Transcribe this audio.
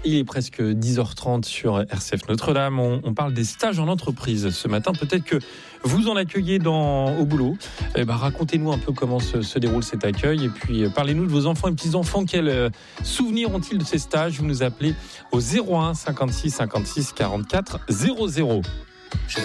Il est presque 10h30 sur RCF Notre-Dame. On parle des stages en entreprise ce matin. Peut-être que vous en accueillez au boulot. Racontez-nous un peu comment se déroule cet accueil. Et puis, parlez-nous de vos enfants et petits-enfants. Quels souvenirs ont-ils de ces stages? Vous nous appelez au 01 56 56 44 00.